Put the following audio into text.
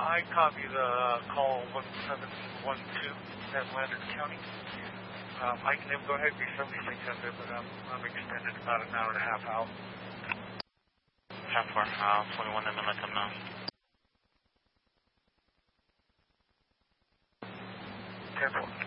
I copy the call 1712 at Landers County. I can go ahead and be 76 out there, but I'm extended about an hour and a half out. 21 and then let them know. 10-4.